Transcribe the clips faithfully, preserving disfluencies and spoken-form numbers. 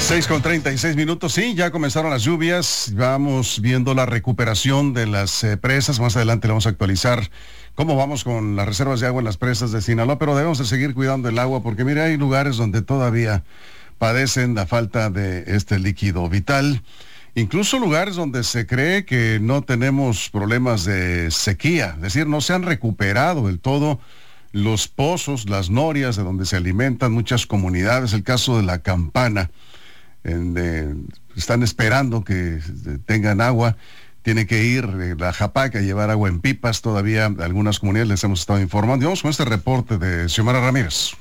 seis con treinta y seis minutos, sí, ya comenzaron las lluvias, vamos viendo la recuperación de las eh, presas, más adelante le vamos a actualizar cómo vamos con las reservas de agua en las presas de Sinaloa, pero debemos de seguir cuidando el agua porque mire, hay lugares donde todavía padecen la falta de este líquido vital, incluso lugares donde se cree que no tenemos problemas de sequía, es decir, no se han recuperado del todo los pozos, las norias de donde se alimentan muchas comunidades, el caso de La Campana. En, eh, están esperando que tengan agua, tiene que ir eh, la Japac a llevar agua en pipas, todavía algunas comunidades les hemos estado informando. Y vamos con este reporte de Xiomara Ramírez.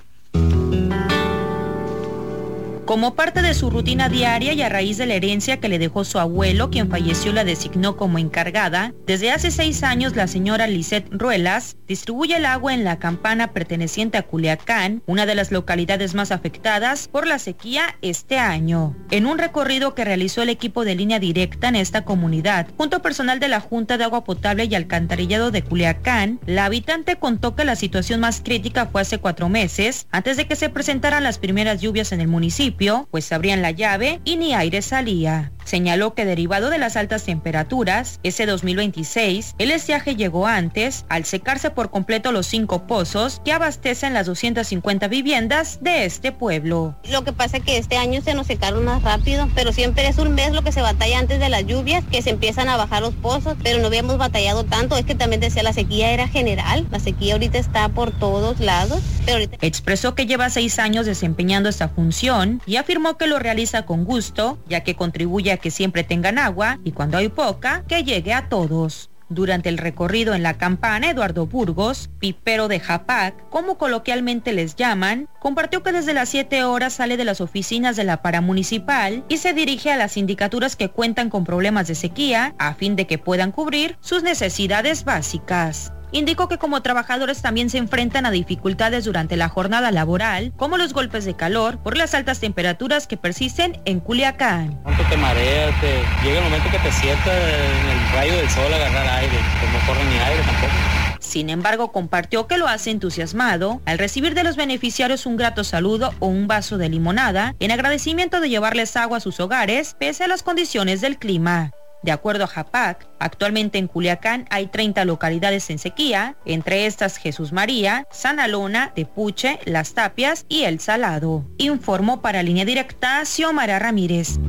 Como parte de su rutina diaria y a raíz de la herencia que le dejó su abuelo, quien falleció la designó como encargada, desde hace seis años la señora Lisette Ruelas distribuye el agua en La Campana perteneciente a Culiacán, una de las localidades más afectadas por la sequía este año. En un recorrido que realizó el equipo de Línea Directa en esta comunidad, junto a personal de la Junta de Agua Potable y Alcantarillado de Culiacán, la habitante contó que la situación más crítica fue hace cuatro meses, antes de que se presentaran las primeras lluvias en el municipio, pues abrían la llave y ni aire salía. Señaló que derivado de las altas temperaturas, ese dos mil veintiséis, el estiaje llegó antes, al secarse por completo los cinco pozos que abastecen las doscientas cincuenta viviendas de este pueblo. Lo que pasa es que este año se nos secaron más rápido, pero siempre es un mes lo que se batalla antes de las lluvias, que se empiezan a bajar los pozos, pero no habíamos batallado tanto, es que también decía la sequía era general, la sequía ahorita está por todos lados, pero ahorita... Expresó que lleva seis años desempeñando esta función y afirmó que lo realiza con gusto, ya que contribuye a que siempre tengan agua y cuando hay poca, que llegue a todos. Durante el recorrido en La Campana, Eduardo Burgos, pipero de Japac, como coloquialmente les llaman, compartió que desde las siete horas sale de las oficinas de la paramunicipal y se dirige a las sindicaturas que cuentan con problemas de sequía a fin de que puedan cubrir sus necesidades básicas. Indicó que como trabajadores también se enfrentan a dificultades durante la jornada laboral, como los golpes de calor por las altas temperaturas que persisten en Culiacán. Tanto te mareas, te... llega el momento que te sientas en el rayo del sol a agarrar aire, que no corre ni aire tampoco. Sin embargo, compartió que lo hace entusiasmado al recibir de los beneficiarios un grato saludo o un vaso de limonada en agradecimiento de llevarles agua a sus hogares pese a las condiciones del clima. De acuerdo a Japac, actualmente en Culiacán hay treinta localidades en sequía, entre estas Jesús María, San Alona, Tepuche, Las Tapias y El Salado. Informó para Línea Directa Xiomara Ramírez.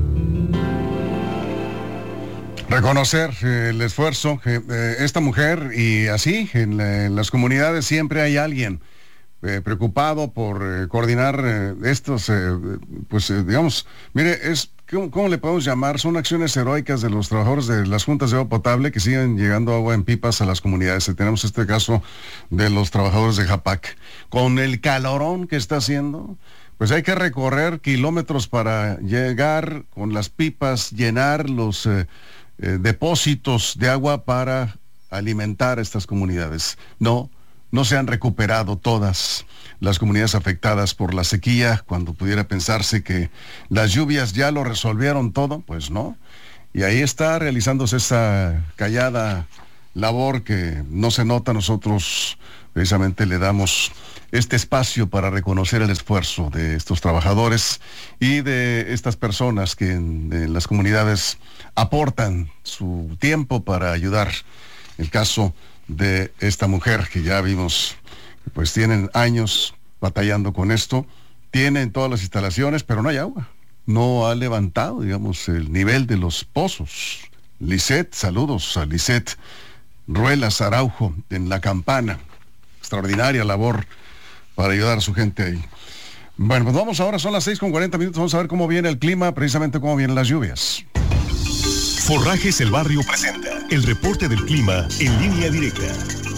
Reconocer eh, el esfuerzo que eh, esta mujer y así en, la, en las comunidades siempre hay alguien eh, preocupado por eh, coordinar eh, estos, eh, pues eh, digamos, mire, es... ¿Cómo, ¿Cómo le podemos llamar? Son acciones heroicas de los trabajadores de las juntas de agua potable que siguen llegando agua en pipas a las comunidades. Y tenemos este caso de los trabajadores de Japac. Con el calorón que está haciendo, pues hay que recorrer kilómetros para llegar con las pipas, llenar los eh, eh, depósitos de agua para alimentar a estas comunidades. No, no se han recuperado todas las comunidades afectadas por la sequía, cuando pudiera pensarse que las lluvias ya lo resolvieron todo, pues no. Y ahí está realizándose esa callada labor que no se nota. Nosotros precisamente le damos este espacio para reconocer el esfuerzo de estos trabajadores y de estas personas que en, en las comunidades aportan su tiempo para ayudar. El caso de esta mujer que ya vimos, pues tienen años batallando con esto, tienen todas las instalaciones, pero no hay agua. No ha levantado, digamos, el nivel de los pozos. Lisette, saludos a Lisette Ruelas Araujo en La Campana. Extraordinaria labor para ayudar a su gente ahí. Bueno, pues vamos ahora, son las seis con cuarenta minutos, vamos a ver cómo viene el clima, precisamente cómo vienen las lluvias. Forrajes El Barrio presenta el reporte del clima en Línea Directa.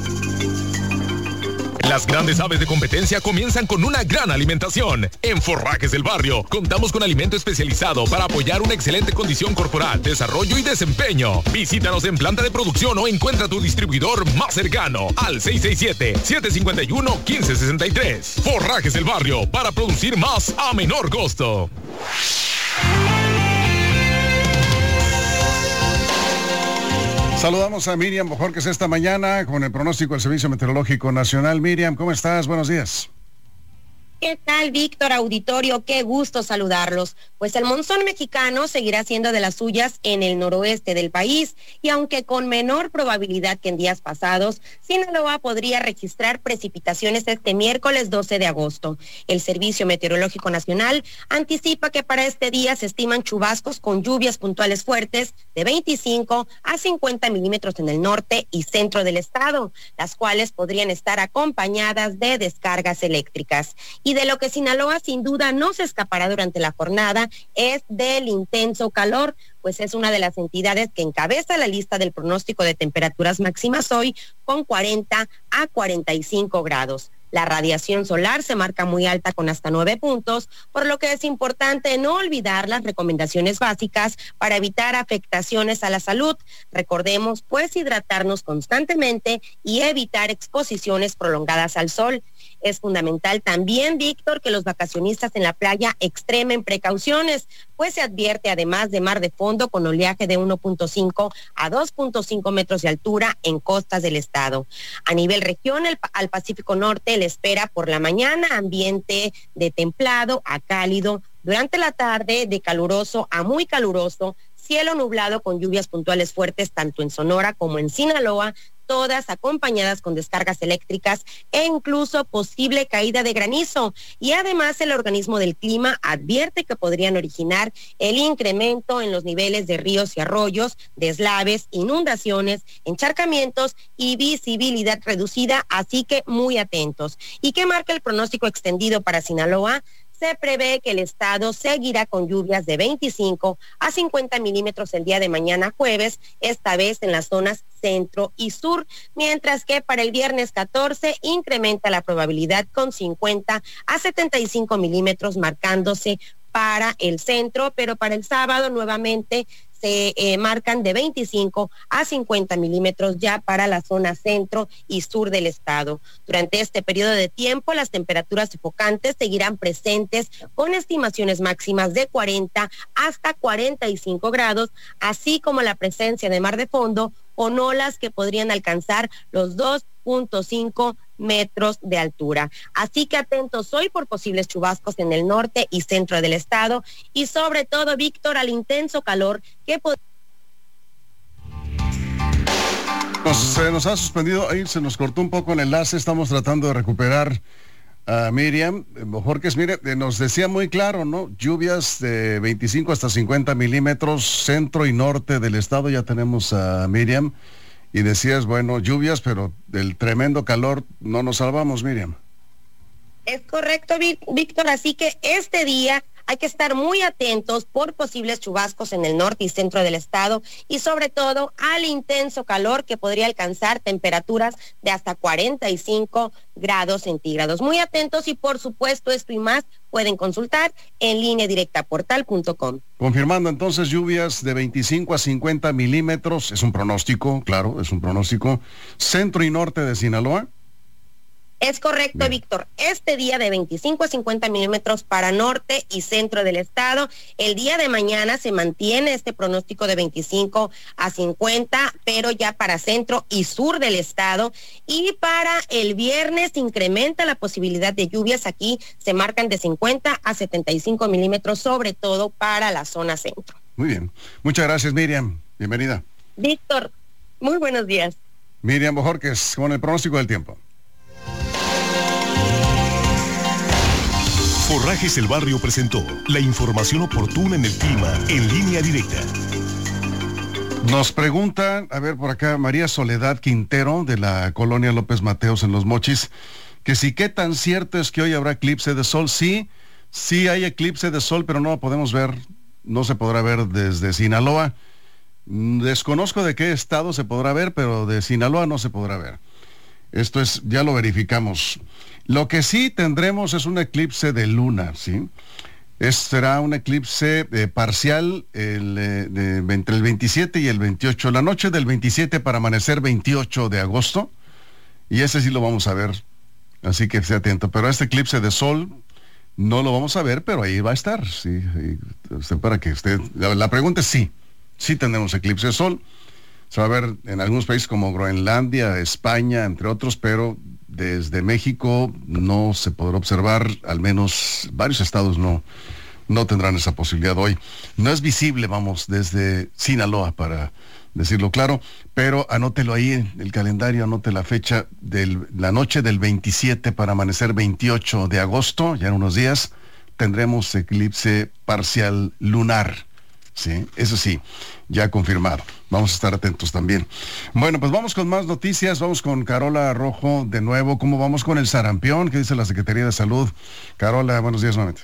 Las grandes aves de competencia comienzan con una gran alimentación. En Forrajes del Barrio contamos con alimento especializado para apoyar una excelente condición corporal, desarrollo y desempeño. Visítanos en planta de producción o encuentra tu distribuidor más cercano al seis seis siete, siete cinco uno, uno cinco seis tres. Forrajes del Barrio, para producir más a menor costo. Saludamos a Miriam Bojorquez esta mañana con el pronóstico del Servicio Meteorológico Nacional. Miriam, ¿cómo estás? Buenos días. ¿Qué tal, Víctor, auditorio? Qué gusto saludarlos. Pues el monzón mexicano seguirá siendo de las suyas en el noroeste del país y aunque con menor probabilidad que en días pasados, Sinaloa podría registrar precipitaciones este miércoles doce de agosto. El Servicio Meteorológico Nacional anticipa que para este día se estiman chubascos con lluvias puntuales fuertes de veinticinco a cincuenta milímetros en el norte y centro del estado, las cuales podrían estar acompañadas de descargas eléctricas. Y de lo que Sinaloa sin duda no se escapará durante la jornada es del intenso calor, pues es una de las entidades que encabeza la lista del pronóstico de temperaturas máximas hoy con cuarenta a cuarenta y cinco grados. La radiación solar se marca muy alta con hasta nueve puntos, por lo que es importante no olvidar las recomendaciones básicas para evitar afectaciones a la salud. Recordemos, pues, hidratarnos constantemente y evitar exposiciones prolongadas al sol. Es fundamental también, Víctor, que los vacacionistas en la playa extremen precauciones, pues se advierte además de mar de fondo con oleaje de uno punto cinco a dos punto cinco metros de altura en costas del estado. A nivel región, el, al Pacífico Norte le espera por la mañana ambiente de templado a cálido, durante la tarde de caluroso a muy caluroso, cielo nublado con lluvias puntuales fuertes tanto en Sonora como en Sinaloa, todas acompañadas con descargas eléctricas e incluso posible caída de granizo. Y además el organismo del clima advierte que podrían originar el incremento en los niveles de ríos y arroyos, deslaves, inundaciones, encharcamientos y visibilidad reducida, así que muy atentos. ¿Y qué marca el pronóstico extendido para Sinaloa? Se prevé que el estado seguirá con lluvias de veinticinco a cincuenta milímetros el día de mañana jueves, esta vez en las zonas centro y sur, mientras que para el viernes catorce incrementa la probabilidad con cincuenta a setenta y cinco milímetros marcándose para el centro, pero para el sábado nuevamente se eh, marcan de veinticinco a cincuenta milímetros ya para la zona centro y sur del estado. Durante este periodo de tiempo, las temperaturas sofocantes seguirán presentes con estimaciones máximas de cuarenta hasta cuarenta y cinco grados, así como la presencia de mar de fondo con olas que podrían alcanzar los dos punto cinco metros de altura. Así que atentos hoy por posibles chubascos en el norte y centro del estado y sobre todo, Víctor, al intenso calor que podría... Nos, se nos ha suspendido, ahí se nos cortó un poco el enlace, estamos tratando de recuperar a Miriam. Jorge, mire, nos decía muy claro, ¿no? Lluvias de veinticinco hasta cincuenta milímetros, centro y norte del estado, ya tenemos a Miriam. Y decías, bueno, lluvias, pero del tremendo calor no nos salvamos, Miriam. Es correcto, Víctor, así que este día hay que estar muy atentos por posibles chubascos en el norte y centro del estado y sobre todo al intenso calor que podría alcanzar temperaturas de hasta cuarenta y cinco grados centígrados. Muy atentos y por supuesto esto y más pueden consultar en línea directa portal punto com. Confirmando entonces lluvias de veinticinco a cincuenta milímetros, es un pronóstico, claro, es un pronóstico, centro y norte de Sinaloa. Es correcto, bien, Víctor. Este día de veinticinco a cincuenta milímetros para norte y centro del estado. El día de mañana se mantiene este pronóstico de veinticinco a cincuenta, pero ya para centro y sur del estado. Y para el viernes incrementa la posibilidad de lluvias. Aquí se marcan de cincuenta a setenta y cinco milímetros, sobre todo para la zona centro. Muy bien. Muchas gracias, Miriam. Bienvenida. Víctor, muy buenos días. Miriam Bojorquez, con el pronóstico del tiempo. Forrajes El Barrio presentó la información oportuna en el clima en línea directa. Nos pregunta, a ver por acá, María Soledad Quintero de la colonia López Mateos en Los Mochis, que si qué tan cierto es que hoy habrá eclipse de sol. Sí, sí hay eclipse de sol, pero no lo podemos ver, no se podrá ver desde Sinaloa. Desconozco de qué estado se podrá ver, pero de Sinaloa no se podrá ver. Esto es, ya lo verificamos. Lo que sí tendremos es un eclipse de luna, ¿sí? Es, será un eclipse eh, parcial el, eh, de, entre el veintisiete y el veintiocho, la noche del veintisiete para amanecer veintiocho de agosto, y ese sí lo vamos a ver, así que esté atento. Pero este eclipse de sol no lo vamos a ver, pero ahí va a estar, ¿sí? Y, usted, para que usted, la, la pregunta es sí, sí tendremos eclipse de sol. Se va a ver en algunos países como Groenlandia, España, entre otros, pero desde México no se podrá observar, al menos varios estados no, no tendrán esa posibilidad hoy. No es visible, vamos, desde Sinaloa, para decirlo claro, pero anótelo ahí en el calendario, anote la fecha de la noche del veintisiete para amanecer veintiocho de agosto, ya en unos días, tendremos eclipse parcial lunar. Sí, eso sí, ya confirmado. Vamos a estar atentos también. Bueno, pues vamos con más noticias. Vamos con Carola Rojo de nuevo. ¿Cómo vamos con el sarampión? ¿Qué dice la Secretaría de Salud? Carola, buenos días nuevamente.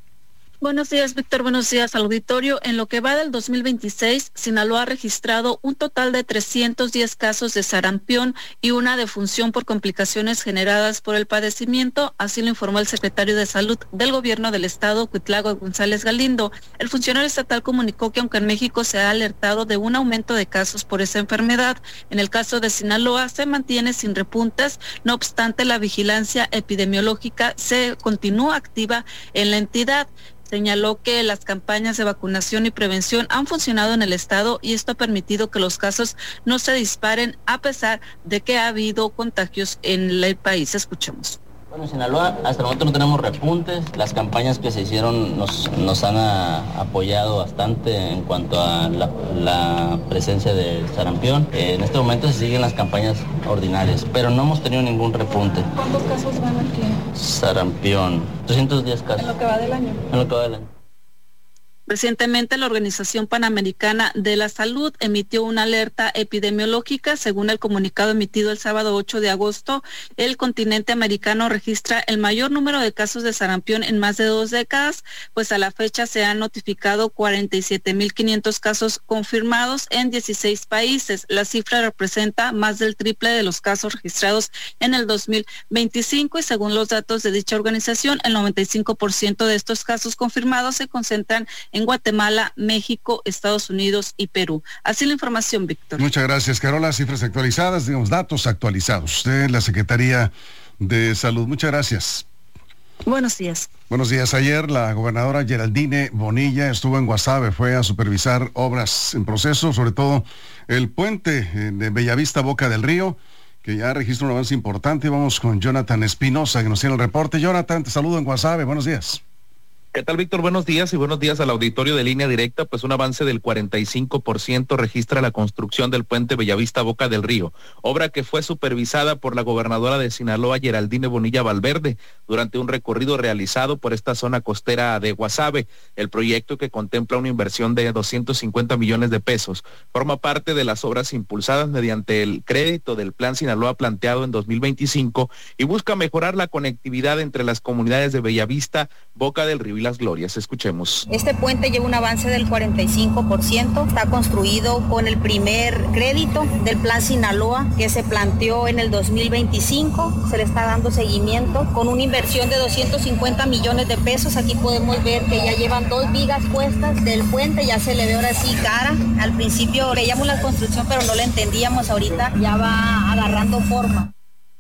Buenos días, Víctor. Buenos días al auditorio. En lo que va del dos mil veintiséis, Sinaloa ha registrado un total de trescientos diez casos de sarampión y una defunción por complicaciones generadas por el padecimiento. Así lo informó el secretario de Salud del Gobierno del Estado, Cuitlago González Galindo. El funcionario estatal comunicó que aunque en México se ha alertado de un aumento de casos por esa enfermedad, en el caso de Sinaloa se mantiene sin repuntes. No obstante, la vigilancia epidemiológica se continúa activa en la entidad. Señaló que las campañas de vacunación y prevención han funcionado en el estado y esto ha permitido que los casos no se disparen a pesar de que ha habido contagios en el país. Escuchemos. Bueno, en Sinaloa hasta el momento no tenemos repuntes. Las campañas que se hicieron nos, nos han a, apoyado bastante en cuanto a la, la presencia de sarampión. Eh, en este momento se siguen las campañas ordinarias, pero no hemos tenido ningún repunte. ¿Cuántos casos van aquí? Sarampión, trescientos diez casos. ¿En lo que va del año? En lo que va del año. Recientemente, la Organización Panamericana de la Salud emitió una alerta epidemiológica. Según el comunicado emitido el sábado ocho de agosto, el continente americano registra el mayor número de casos de sarampión en más de dos décadas, pues a la fecha se han notificado cuarenta y siete mil quinientos casos confirmados en dieciséis países. La cifra representa más del triple de los casos registrados en el dos mil veinticinco y según los datos de dicha organización, el noventa y cinco por ciento de estos casos confirmados se concentran en en Guatemala, México, Estados Unidos y Perú. Así la información, Víctor. Muchas gracias, Carola. Cifras actualizadas, digamos, datos actualizados de la Secretaría de Salud. Muchas gracias. Buenos días. Buenos días. Ayer la gobernadora Geraldine Bonilla estuvo en Guasave, fue a supervisar obras en proceso, sobre todo el puente de Bellavista Boca del Río, que ya registra un avance importante. Vamos con Jonathan Espinosa, que nos tiene el reporte. Jonathan, te saludo en Guasave. Buenos días. ¿Qué tal, Víctor? Buenos días y buenos días al auditorio de Línea Directa. Pues un avance del cuarenta y cinco por ciento registra la construcción del puente Bellavista Boca del Río, obra que fue supervisada por la gobernadora de Sinaloa, Geraldine Bonilla Valverde, durante un recorrido realizado por esta zona costera de Guasave. El proyecto, que contempla una inversión de doscientos cincuenta millones de pesos, forma parte de las obras impulsadas mediante el crédito del Plan Sinaloa planteado en dos mil veinticinco y busca mejorar la conectividad entre las comunidades de Bellavista, Boca del Río y Las Glorias. Escuchemos. Este puente lleva un avance del cuarenta y cinco por ciento, está construido con el primer crédito del Plan Sinaloa que se planteó en el dos mil veinticinco, se le está dando seguimiento con una inversión de doscientos cincuenta millones de pesos. Aquí podemos ver que ya llevan dos vigas puestas del puente, ya se le ve ahora sí cara. Al principio veíamos la construcción pero no la entendíamos, ahorita ya va agarrando forma.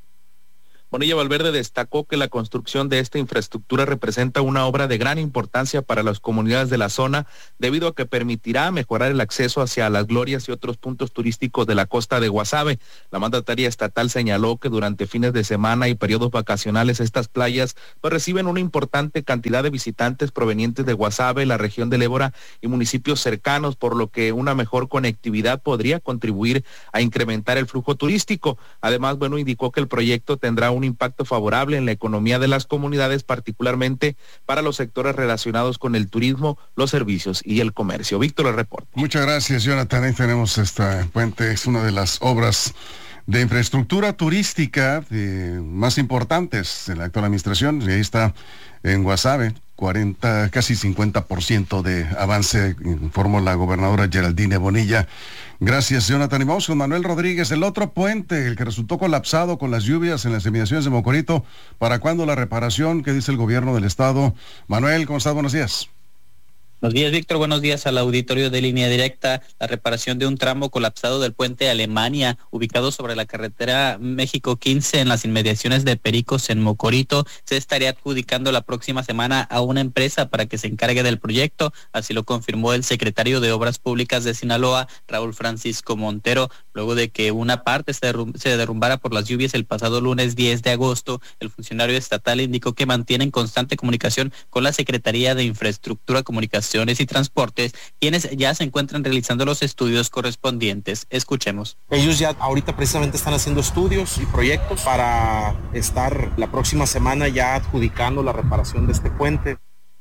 Bonilla Valverde destacó que la construcción de esta infraestructura representa una obra de gran importancia para las comunidades de la zona, debido a que permitirá mejorar el acceso hacia Las Glorias y otros puntos turísticos de la costa de Guasave. La mandataria estatal señaló que durante fines de semana y periodos vacacionales estas playas pues, reciben una importante cantidad de visitantes provenientes de Guasave, la región del Ébora y municipios cercanos, por lo que una mejor conectividad podría contribuir a incrementar el flujo turístico. Además, bueno, indicó que el proyecto tendrá un un impacto favorable en la economía de las comunidades, particularmente para los sectores relacionados con el turismo, los servicios y el comercio. Víctor, el reporte. Muchas gracias, Jonathan. Ahí tenemos este puente, es una de las obras de infraestructura turística eh, más importantes de la actual administración, y ahí está en Guasave, cuarenta, casi cincuenta por ciento de avance, informó la gobernadora Geraldine Bonilla. Gracias, Jonathan. Y vamos con Manuel Rodríguez, el otro puente, el que resultó colapsado con las lluvias en las inmediaciones de Mocorito. ¿Para cuándo la reparación? ¿Qué dice el gobierno del estado? Manuel, ¿cómo estás? Buenos días. Buenos días, Víctor. Buenos días al auditorio de Línea Directa. La reparación de un tramo colapsado del puente Alemania, ubicado sobre la carretera México quince en las inmediaciones de Pericos en Mocorito, se estaría adjudicando la próxima semana a una empresa para que se encargue del proyecto. Así lo confirmó el secretario de Obras Públicas de Sinaloa, Raúl Francisco Montero, luego de que una parte se, derrum- se derrumbara por las lluvias el pasado lunes diez de agosto. El funcionario estatal indicó que mantiene en constante comunicación con la Secretaría de Infraestructura, Comunicaciones y Transportes, quienes ya se encuentran realizando los estudios correspondientes. Escuchemos. Ellos ya ahorita precisamente están haciendo estudios y proyectos para estar la próxima semana ya adjudicando la reparación de este puente.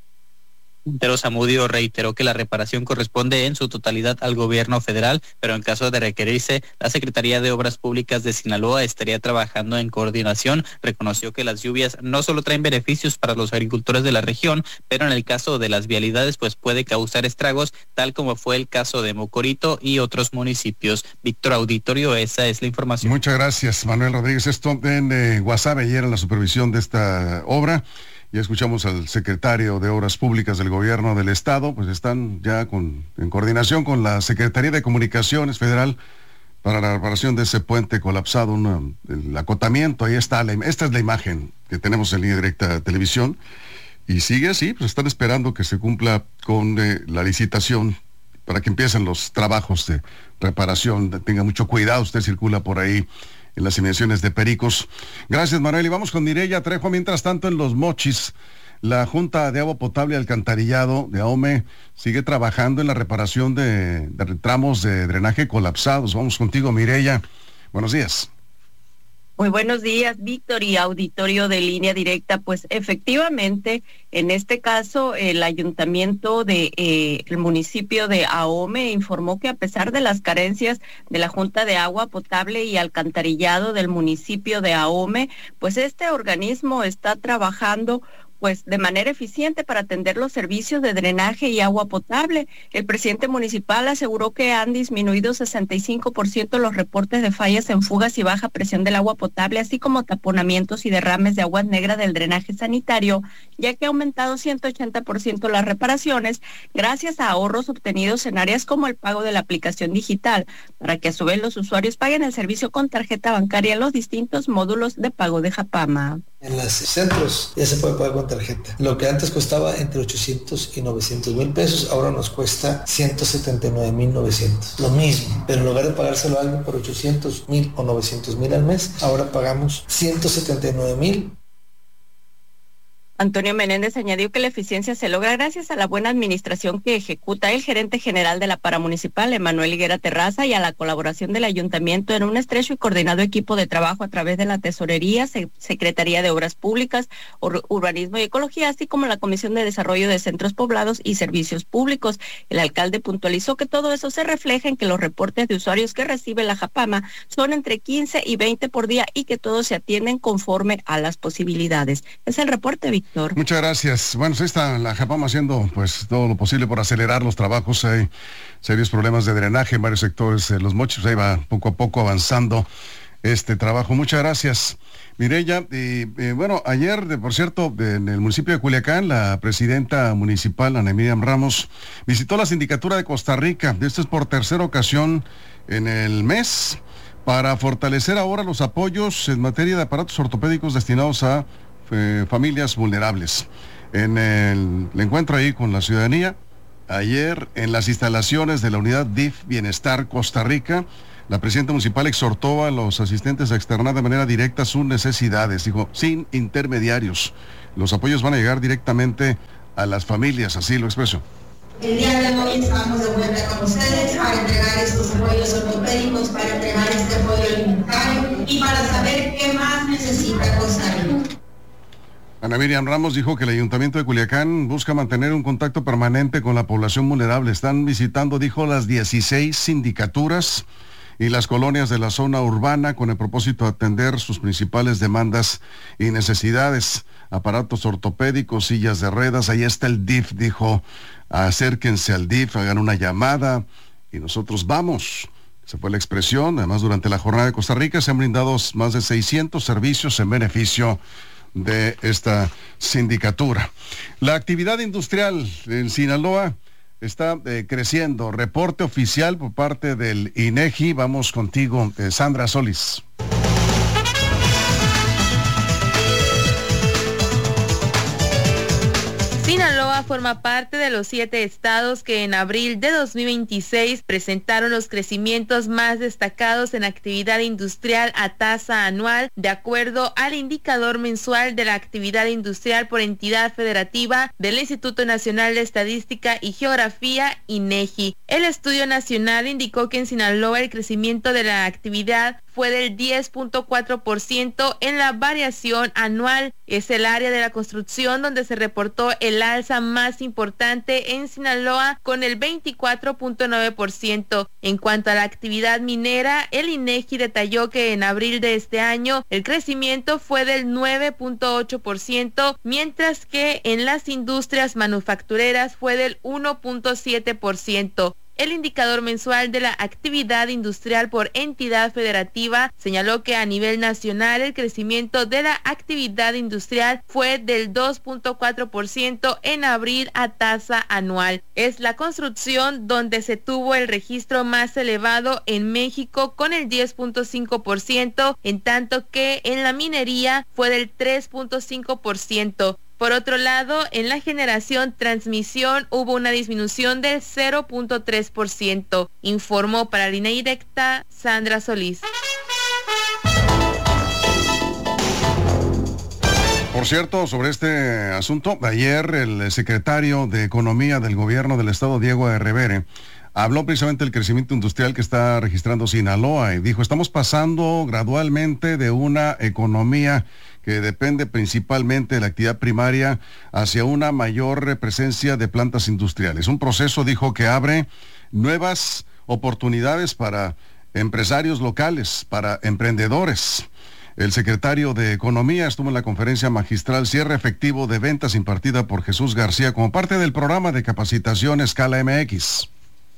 Montero Zamudio reiteró que la reparación corresponde en su totalidad al gobierno federal, pero en caso de requerirse, la Secretaría de Obras Públicas de Sinaloa estaría trabajando en coordinación. Reconoció que las lluvias no solo traen beneficios para los agricultores de la región, pero en el caso de las vialidades, pues puede causar estragos, tal como fue el caso de Mocorito y otros municipios. Víctor Auditorio, esa es la información. Muchas gracias, Manuel Rodríguez. Esto en eh, Guasave, ayer en la supervisión de esta obra. Ya escuchamos al secretario de Obras Públicas del Gobierno del Estado, pues están ya con, en coordinación con la Secretaría de Comunicaciones Federal para la reparación de ese puente colapsado, una, el acotamiento. Ahí está, la, esta es la imagen que tenemos en Línea Directa de Televisión. Y sigue así, pues están esperando que se cumpla con eh, la licitación para que empiecen los trabajos de reparación. Tenga mucho cuidado, usted circula por ahí en las inmediaciones de Pericos. Gracias, Manuel. Y vamos con Mireya Trejo. Mientras tanto, en Los Mochis, la Junta de Agua Potable y Alcantarillado de AOME sigue trabajando en la reparación de, de tramos de drenaje colapsados. Vamos contigo, Mireya. Buenos días. Muy buenos días, Víctor y auditorio de Línea Directa. Pues efectivamente, en este caso, el ayuntamiento de eh, el municipio de AOME informó que a pesar de las carencias de la Junta de Agua Potable y Alcantarillado del municipio de AOME, pues este organismo está trabajando pues de manera eficiente para atender los servicios de drenaje y agua potable. El presidente municipal aseguró que han disminuido sesenta y cinco por ciento los reportes de fallas en fugas y baja presión del agua potable, así como taponamientos y derrames de aguas negras del drenaje sanitario, ya que ha aumentado ciento ochenta por ciento las reparaciones gracias a ahorros obtenidos en áreas como el pago de la aplicación digital, para que a su vez los usuarios paguen el servicio con tarjeta bancaria en los distintos módulos de pago de Japama. En los centros ya se puede pagar con tarjeta. Lo que antes costaba entre ochocientos y novecientos mil pesos, ahora nos cuesta ciento setenta y nueve mil novecientos. Lo mismo, pero en lugar de pagárselo a alguien por ochocientos mil o novecientos mil al mes, ahora pagamos ciento setenta y nueve mil. Antonio Menéndez añadió que la eficiencia se logra gracias a la buena administración que ejecuta el gerente general de la paramunicipal, Emanuel Higuera Terraza, y a la colaboración del ayuntamiento en un estrecho y coordinado equipo de trabajo a través de la Tesorería, Se- Secretaría de Obras Públicas, Ur- Urbanismo y Ecología, así como la Comisión de Desarrollo de Centros Poblados y Servicios Públicos. El alcalde puntualizó que todo eso se refleja en que los reportes de usuarios que recibe la Japama son entre quince y veinte por día y que todos se atienden conforme a las posibilidades. Es el reporte, Víctor. Muchas gracias. Bueno, sí está la Japama haciendo pues todo lo posible por acelerar los trabajos. Hay serios problemas de drenaje en varios sectores de Los Mochis. Ahí va poco a poco avanzando este trabajo. Muchas gracias, Mireya. Y eh, bueno, ayer, de, por cierto, de, en el municipio de Culiacán, la presidenta municipal, Ana Miriam Ramos, visitó la sindicatura de Costa Rica. Esto es por tercera ocasión en el mes, para fortalecer ahora los apoyos en materia de aparatos ortopédicos destinados a Eh, familias vulnerables. En el, el encuentro ahí con la ciudadanía, ayer en las instalaciones de la unidad D I F Bienestar Costa Rica, la presidenta municipal exhortó a los asistentes a externar de manera directa sus necesidades. Dijo, sin intermediarios. Los apoyos van a llegar directamente a las familias, así lo expresó. El día de hoy estamos de vuelta con ustedes para entregar estos apoyos ortopédicos, para entregar este apoyo alimentario y para saber qué más necesita Costa Rica. Ana Miriam Ramos dijo que el Ayuntamiento de Culiacán busca mantener un contacto permanente con la población vulnerable. Están visitando, dijo, las dieciséis sindicaturas y las colonias de la zona urbana con el propósito de atender sus principales demandas y necesidades. Aparatos ortopédicos, sillas de ruedas, ahí está el D I F, dijo, acérquense al D I F, hagan una llamada y nosotros vamos. Esa fue la expresión. Además, durante la jornada de Costa Rica se han brindado más de seiscientos servicios en beneficio de esta sindicatura. La actividad industrial en Sinaloa está eh, creciendo. Reporte oficial por parte del INEGI. Vamos contigo, eh, Sandra Solís. Sinaloa forma parte de los siete estados que en abril de dos mil veintiséis presentaron los crecimientos más destacados en actividad industrial a tasa anual, de acuerdo al indicador mensual de la actividad industrial por entidad federativa del Instituto Nacional de Estadística y Geografía, INEGI. El estudio nacional indicó que en Sinaloa el crecimiento de la actividad fue del diez punto cuatro por ciento en la variación anual. Es el área de la construcción donde se reportó el alza más importante en Sinaloa, con el veinticuatro punto nueve por ciento. En cuanto a la actividad minera, el INEGI detalló que en abril de este año el crecimiento fue del nueve punto ocho por ciento, mientras que en las industrias manufactureras fue del uno punto siete por ciento. El indicador mensual de la actividad industrial por entidad federativa señaló que a nivel nacional el crecimiento de la actividad industrial fue del dos punto cuatro por ciento en abril a tasa anual. Es la construcción donde se tuvo el registro más elevado en México, con el diez punto cinco por ciento, en tanto que en la minería fue del tres punto cinco por ciento. Por otro lado, en la generación transmisión hubo una disminución del cero punto tres por ciento, informó para Línea Directa Sandra Solís. Por cierto, sobre este asunto, ayer el secretario de Economía del Gobierno del Estado, Diego Herrevere, habló precisamente del crecimiento industrial que está registrando Sinaloa y dijo: estamos pasando gradualmente de una economía que depende principalmente de la actividad primaria hacia una mayor presencia de plantas industriales. Un proceso, dijo, que abre nuevas oportunidades para empresarios locales, para emprendedores. El secretario de Economía estuvo en la conferencia magistral Cierre Efectivo de Ventas impartida por Jesús García como parte del programa de capacitación Escala M X.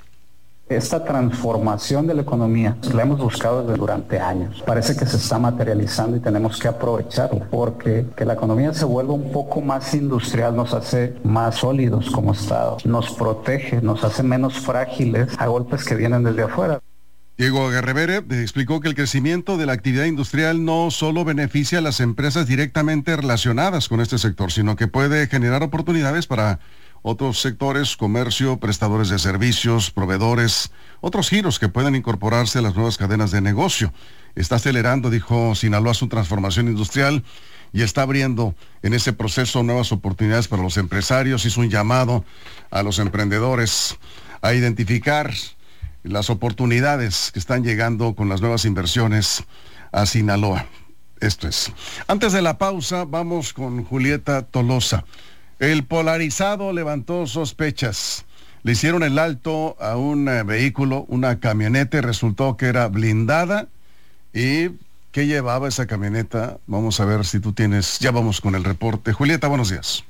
Esta transformación de la economía la hemos buscado desde durante años. Parece que se está materializando y tenemos que aprovecharla, porque que la economía se vuelva un poco más industrial nos hace más sólidos como Estado, nos protege, nos hace menos frágiles a golpes que vienen desde afuera. Diego Herrevere explicó que el crecimiento de la actividad industrial no solo beneficia a las empresas directamente relacionadas con este sector, sino que puede generar oportunidades para otros sectores, comercio, prestadores de servicios, proveedores, otros giros que pueden incorporarse a las nuevas cadenas de negocio. Está acelerando, dijo Sinaloa, su transformación industrial y está abriendo en ese proceso nuevas oportunidades para los empresarios. Hizo un llamado a los emprendedores a identificar las oportunidades que están llegando con las nuevas inversiones a Sinaloa. Esto es. Antes de la pausa, vamos con Julieta Tolosa. El polarizado levantó sospechas. Le hicieron el alto a un eh, vehículo, una camioneta, y resultó que era blindada. ¿Y qué llevaba esa camioneta? Vamos a ver si tú tienes. Ya vamos con el reporte. Julieta, buenos días.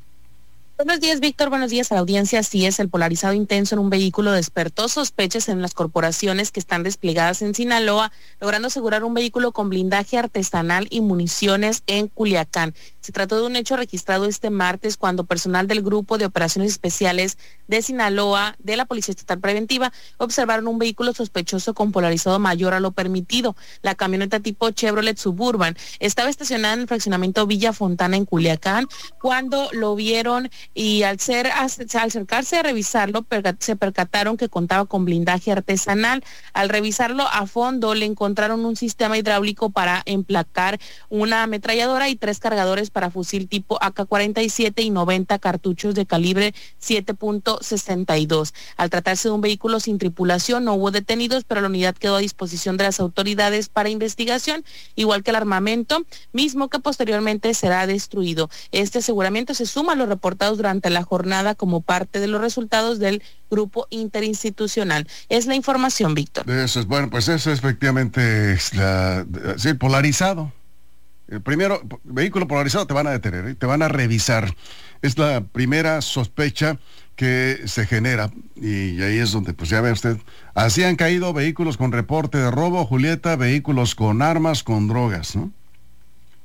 Buenos días, Víctor. Buenos días a la audiencia. Así es, el polarizado intenso en un vehículo despertó sospechas en las corporaciones que están desplegadas en Sinaloa, logrando asegurar un vehículo con blindaje artesanal y municiones en Culiacán. Se trató de un hecho registrado este martes cuando personal del Grupo de Operaciones Especiales de Sinaloa de la Policía Estatal Preventiva observaron un vehículo sospechoso con polarizado mayor a lo permitido. La camioneta tipo Chevrolet Suburban estaba estacionada en el fraccionamiento Villa Fontana en Culiacán cuando lo vieron y al, ser, al acercarse a revisarlo se percataron que contaba con blindaje artesanal. Al revisarlo a fondo le encontraron un sistema hidráulico para emplacar una ametralladora y tres cargadores para fusil tipo A K cuarenta y siete y noventa cartuchos de calibre siete punto sesenta y dos. Al tratarse de un vehículo sin tripulación no hubo detenidos, pero la unidad quedó a disposición de las autoridades para investigación, igual que el armamento mismo, que posteriormente será destruido. Este aseguramiento se suma a los reportados durante la jornada como parte de los resultados del grupo interinstitucional. Es la información, Víctor. Eso es, bueno, pues eso es efectivamente es la, sí, polarizado. El primero, vehículo polarizado, te van a detener, ¿eh? Te van a revisar. Es la primera sospecha que se genera y ahí es donde, pues ya ve usted, así han caído vehículos con reporte de robo, Julieta, vehículos con armas, con drogas, ¿no?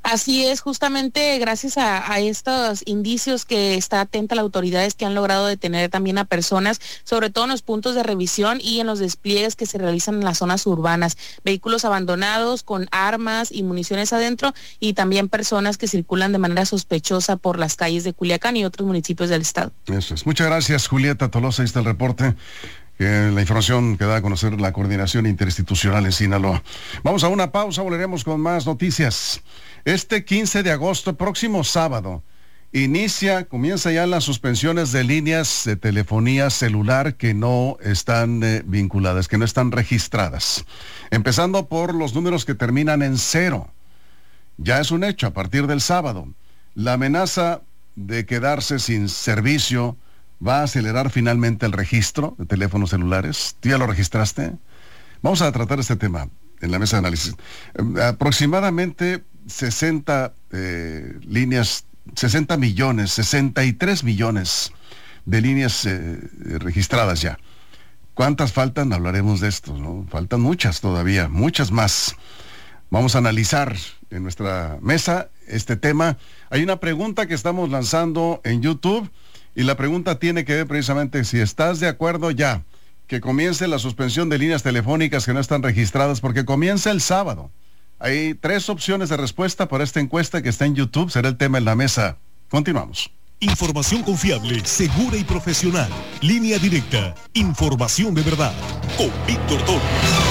Así es, justamente gracias a, a estos indicios que está atenta la autoridad es que han logrado detener también a personas, sobre todo en los puntos de revisión y en los despliegues que se realizan en las zonas urbanas. Vehículos abandonados con armas y municiones adentro y también personas que circulan de manera sospechosa por las calles de Culiacán y otros municipios del estado. Eso es. Muchas gracias, Julieta Tolosa. Ahí está el reporte. Eh, la información que da a conocer la Coordinación Interinstitucional en Sinaloa. Vamos a una pausa, volveremos con más noticias. Este quince de agosto, próximo sábado, inicia, comienza ya las suspensiones de líneas de telefonía celular que no están eh, vinculadas, que no están registradas. Empezando por los números que terminan en cero. Ya es un hecho a partir del sábado. La amenaza de quedarse sin servicio va a acelerar finalmente el registro de teléfonos celulares. ¿Tú ya lo registraste? Vamos a tratar este tema en la mesa de análisis. Eh, aproximadamente sesenta eh, líneas, sesenta millones, sesenta y tres millones de líneas eh, registradas ya. ¿Cuántas faltan? Hablaremos de esto, ¿no? Faltan muchas todavía, muchas más. Vamos a analizar en nuestra mesa este tema. Hay una pregunta que estamos lanzando en YouTube y la pregunta tiene que ver precisamente si estás de acuerdo ya que comience la suspensión de líneas telefónicas que no están registradas, porque comienza el sábado. Hay tres opciones de respuesta para esta encuesta que está en YouTube. Será el tema en la mesa. Continuamos. Información confiable, segura y profesional. Línea Directa. Información de verdad. Con Víctor Torres.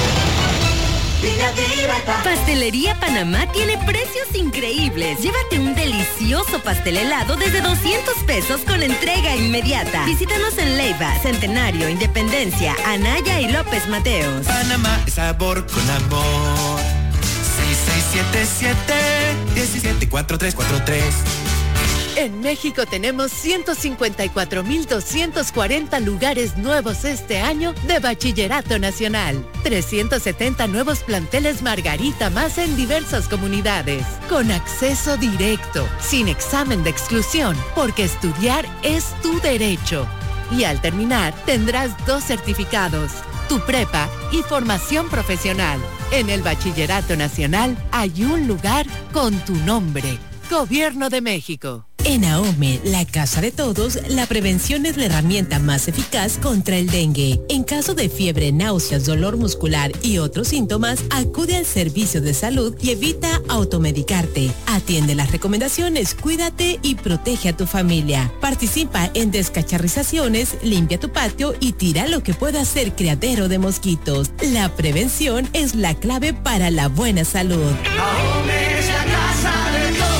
Pastelería Panamá tiene precios increíbles. Llévate un delicioso pastel helado desde doscientos pesos con entrega inmediata. Visítanos en Leiva, Centenario, Independencia, Anaya y López Mateos. Panamá es sabor con amor. seis seis siete siete, uno siete cuatro tres cuatro tres. En México tenemos ciento cincuenta y cuatro mil doscientos cuarenta lugares nuevos este año de Bachillerato Nacional. trescientos setenta nuevos planteles Margarita más en diversas comunidades. Con acceso directo, sin examen de exclusión, porque estudiar es tu derecho. Y al terminar, tendrás dos certificados, tu prepa y formación profesional. En el Bachillerato Nacional hay un lugar con tu nombre. Gobierno de México. En AOME, la casa de todos, la prevención es la herramienta más eficaz contra el dengue. En caso de fiebre, náuseas, dolor muscular y otros síntomas, acude al servicio de salud y evita automedicarte. Atiende las recomendaciones, cuídate y protege a tu familia. Participa en descacharrizaciones, limpia tu patio y tira lo que pueda ser criadero de mosquitos. La prevención es la clave para la buena salud. AOME es la casa de todos.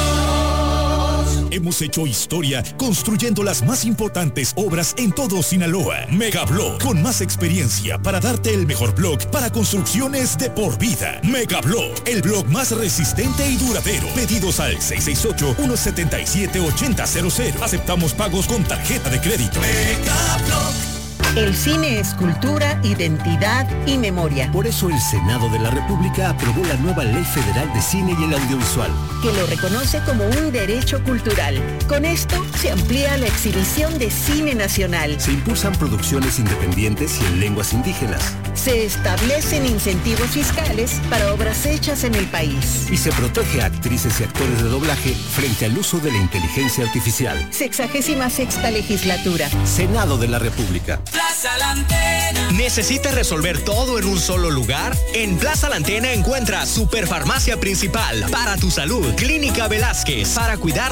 Hemos hecho historia construyendo las más importantes obras en todo Sinaloa. Megablock, con más experiencia para darte el mejor block para construcciones de por vida. Megablock, el block más resistente y duradero. Pedidos al seis seis ocho, uno siete siete, ocho cero cero cero. Aceptamos pagos con tarjeta de crédito. Megablock. El cine es cultura, identidad y memoria. Por eso el Senado de la República aprobó la nueva Ley Federal de Cine y el Audiovisual, que lo reconoce como un derecho cultural. Con esto se amplía la exhibición de cine nacional. Se impulsan producciones independientes y en lenguas indígenas. Se establecen incentivos fiscales para obras hechas en el país. Y se protege a actrices y actores de doblaje frente al uso de la inteligencia artificial. Sexagésima sexta legislatura. Senado de la República. Plaza La Antena. ¿Necesitas resolver todo en un solo lugar? En Plaza La Antena encuentras Superfarmacia Principal para tu salud, Clínica Velázquez para cuidar